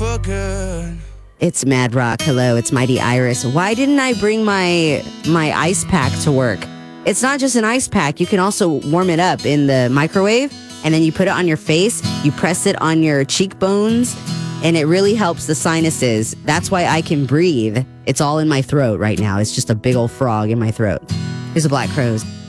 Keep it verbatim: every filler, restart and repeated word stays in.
for good. It's Mad Rock. Hello, it's Mighty Iris. Why didn't I bring my my ice pack to work? It's not just an ice pack. You can also warm it up in the microwave, and then you put it on your face. You press it on your cheekbones, and it really helps the sinuses. That's why I can breathe. It's all in my throat right now. It's just a big old frog in my throat. Here's the Black Crowes.